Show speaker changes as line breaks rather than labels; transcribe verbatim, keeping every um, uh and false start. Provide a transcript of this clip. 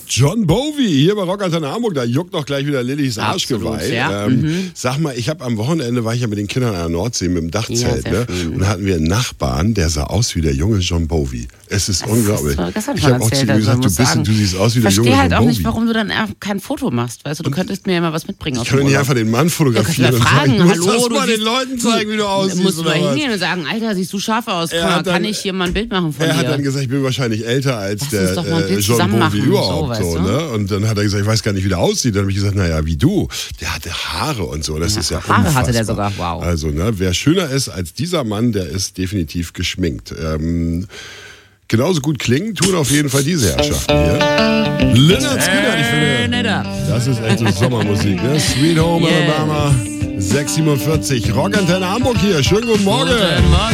John Bowie, hier bei Rockantenne Hamburg, da juckt doch gleich wieder Lillys Arschgeweih.
Ja.
Ähm,
mhm.
Sag mal, ich habe am Wochenende, war ich ja mit den Kindern an der Nordsee mit dem Dachzelt,
Ja,
ne? Und da hatten wir einen Nachbarn, der sah aus wie der junge John Bowie. Es ist
das
unglaublich.
Ist, das
ich habe auch zu ihm gesagt, du, bist, du siehst aus wie der junge John Bowie.
Ich verstehe halt auch nicht, warum du dann kein Foto machst, weißt du, du könntest mir ja mal was mitbringen.
Ich kann doch nicht einfach den Mann fotografieren
ja,
und
fragen,
sagen, du
hallo,
musst das
du
mal
siehst,
den Leuten zeigen, wie du aussiehst.
Du musst
oder
mal
was?
hingehen und sagen, Alter, siehst du scharf aus,
Er
kann,
hat dann-
kann ich hier mal ein Bild machen von
Er
dir?
hat dann gesagt, ich bin wahrscheinlich älter als
Lass
der
uns doch mal ein
äh,
Bild
John
zusammen
Bowie
machen,
überhaupt.
so,
So,
weißt du?
ne? Und dann hat er gesagt, ich weiß gar nicht, wie der aussieht. Dann habe ich gesagt, naja, wie du. Der hatte Haare und so. Das
Ja,
ist ja
Haare
unfassbar.
hatte der sogar, wow.
Also, ne, wer schöner ist als dieser Mann, der ist definitiv geschminkt. Ähm, genauso gut klingen tun auf jeden Fall diese Herrschaften hier. Lynyrd Skynyrd, ich finde,
netter.
das ist echt so Sommermusik. Ne? Sweet Home
Yeah.
Alabama, sechs siebenundvierzig. Rockantenne Hamburg hier. Schönen guten Morgen.
Guten Morgen.